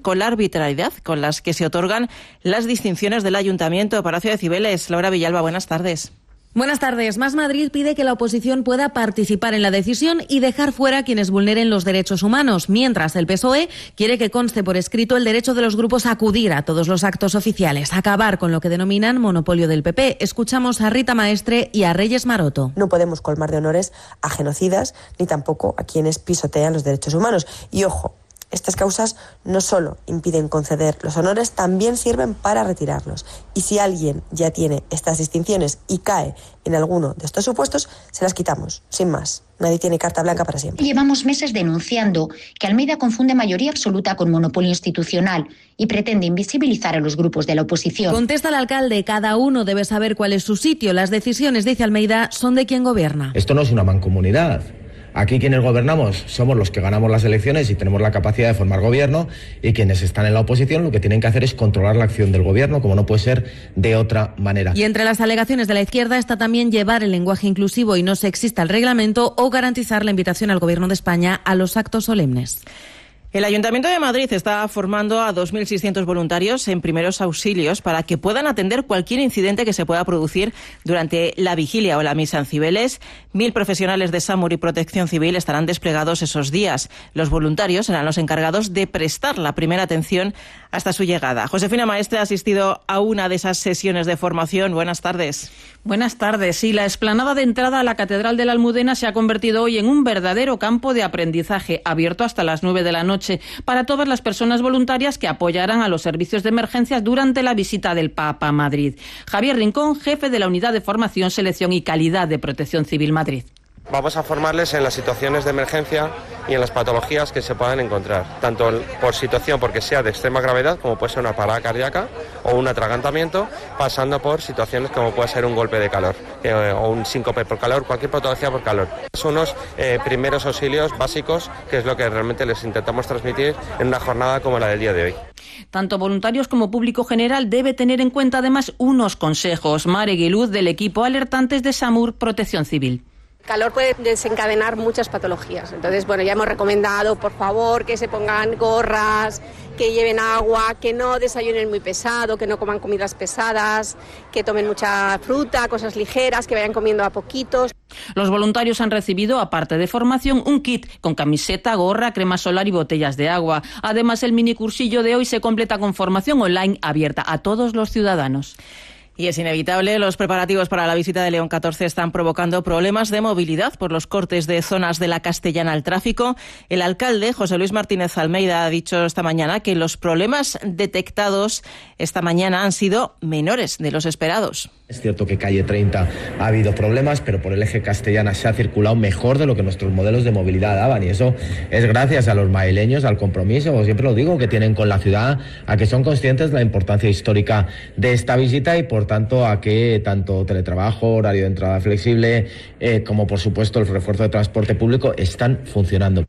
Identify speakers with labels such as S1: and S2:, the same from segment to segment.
S1: con la arbitrariedad con las que se otorgan las distinciones del Ayuntamiento de Palacio de Cibeles. Laura Villalba, buenas tardes.
S2: Buenas tardes. Más Madrid pide que la oposición pueda participar en la decisión y dejar fuera a quienes vulneren los derechos humanos, mientras el PSOE quiere que conste por escrito el derecho de los grupos a acudir a todos los actos oficiales, acabar con lo que denominan monopolio del PP. Escuchamos a Rita Maestre y a Reyes Maroto.
S3: No podemos colmar de honores a genocidas ni tampoco a quienes pisotean los derechos humanos. Y ojo, estas causas no solo impiden conceder los honores, también sirven para retirarlos. Y si alguien ya tiene estas distinciones y cae en alguno de estos supuestos, se las quitamos, sin más. Nadie tiene carta blanca para siempre.
S4: Llevamos meses denunciando que Almeida confunde mayoría absoluta con monopolio institucional y pretende invisibilizar a los grupos de la oposición.
S2: Contesta el alcalde, cada uno debe saber cuál es su sitio. Las decisiones, dice Almeida, son de quien gobierna.
S5: Esto no es una mancomunidad. Aquí quienes gobernamos somos los que ganamos las elecciones y tenemos la capacidad de formar gobierno, y quienes están en la oposición lo que tienen que hacer es controlar la acción del gobierno, como no puede ser de otra manera.
S2: Y entre las alegaciones de la izquierda está también llevar el lenguaje inclusivo y no sexista al reglamento o garantizar la invitación al Gobierno de España a los actos solemnes.
S1: El Ayuntamiento de Madrid está formando a 2.600 voluntarios en primeros auxilios para que puedan atender cualquier incidente que se pueda producir durante la vigilia o la misa en Cibeles. 1.000 profesionales de SAMUR y Protección Civil estarán desplegados esos días. Los voluntarios serán los encargados de prestar la primera atención hasta su llegada. Josefina Maestre ha asistido a una de esas sesiones de formación. Buenas tardes.
S6: Buenas tardes. Sí, la explanada de entrada a la Catedral de la Almudena se ha convertido hoy en un verdadero campo de aprendizaje, abierto hasta las 9 de la noche para todas las personas voluntarias que apoyarán a los servicios de emergencias durante la visita del Papa a Madrid. Javier Rincón, jefe de la Unidad de Formación, Selección y Calidad de Protección Civil Madrid.
S7: Vamos a formarles en las situaciones de emergencia y en las patologías que se puedan encontrar, tanto por situación porque sea de extrema gravedad, como puede ser una parada cardíaca o un atragantamiento, pasando por situaciones como puede ser un golpe de calor o un síncope por calor, cualquier patología por calor. Son unos primeros auxilios básicos, que es lo que realmente les intentamos transmitir en una jornada como la del día de hoy.
S6: Tanto voluntarios como público general debe tener en cuenta además unos consejos. Mare Guiluz, del equipo Alertantes de SAMUR Protección Civil.
S8: Calor puede desencadenar muchas patologías. Entonces, bueno, ya hemos recomendado, por favor, que se pongan gorras, que lleven agua, que no desayunen muy pesado, que no coman comidas pesadas, que tomen mucha fruta, cosas ligeras, que vayan comiendo a poquitos.
S6: Los voluntarios han recibido, aparte de formación, un kit con camiseta, gorra, crema solar y botellas de agua. Además, el minicursillo de hoy se completa con formación online abierta a todos los ciudadanos.
S1: Y es inevitable, los preparativos para la visita de León XIV están provocando problemas de movilidad por los cortes de zonas de la Castellana al tráfico. El alcalde, José Luis Martínez Almeida, ha dicho esta mañana que los problemas detectados esta mañana han sido menores de los esperados.
S5: Es cierto que calle 30 ha habido problemas, pero por el eje Castellana se ha circulado mejor de lo que nuestros modelos de movilidad daban, y eso es gracias a los madrileños, al compromiso, como siempre lo digo, que tienen con la ciudad, a que son conscientes de la importancia histórica de esta visita y por tanto a que tanto teletrabajo, horario de entrada flexible, como por supuesto el refuerzo de transporte público están funcionando.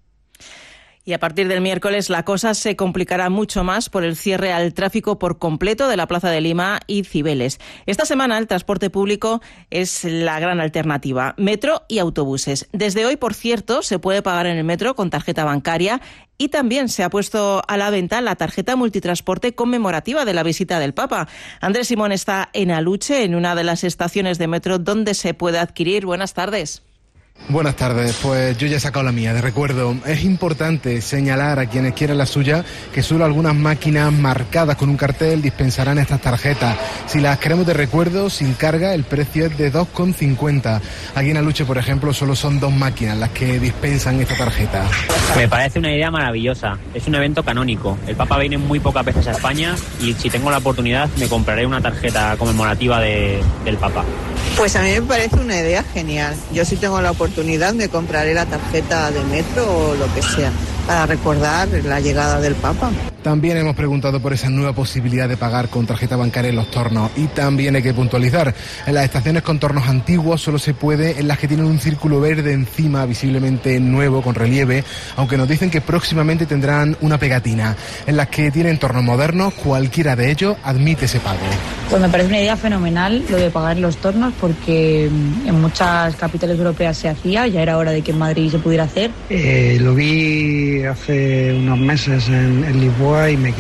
S1: Y a partir del miércoles la cosa se complicará mucho más por el cierre al tráfico por completo de la Plaza de Lima y Cibeles. Esta semana el transporte público es la gran alternativa. Metro y autobuses. Desde hoy, por cierto, se puede pagar en el metro con tarjeta bancaria y también se ha puesto a la venta la tarjeta multitransporte conmemorativa de la visita del Papa. Andrés Simón está en Aluche, en una de las estaciones de metro donde se puede adquirir. Buenas tardes.
S9: Buenas tardes, pues yo ya he sacado la mía de recuerdo. Es importante señalar a quienes quieren la suya que solo algunas máquinas marcadas con un cartel dispensarán estas tarjetas. Si las queremos de recuerdo, sin carga, el precio es de 2,50. Aquí en Aluche, por ejemplo, solo son 2 máquinas las que dispensan esta tarjeta.
S10: Me parece una idea maravillosa. Es un evento canónico. El Papa viene muy pocas veces a España y si tengo la oportunidad me compraré una tarjeta conmemorativa del Papa.
S11: Pues a mí me parece una idea genial. Yo sí tengo la oportunidad me compraré la tarjeta de metro o lo que sea para recordar la llegada del Papa.
S9: También hemos preguntado por esa nueva posibilidad de pagar con tarjeta bancaria en los tornos y también hay que puntualizar, en las estaciones con tornos antiguos solo se puede en las que tienen un círculo verde encima visiblemente nuevo con relieve, aunque nos dicen que próximamente tendrán una pegatina. En las que tienen tornos modernos, cualquiera de ellos admite ese pago.
S12: Pues me parece una idea fenomenal lo de pagar los tornos porque en muchas capitales europeas se hacía, ya era hora de que en Madrid se pudiera hacer.
S13: Lo vi hace unos meses en Lisboa y me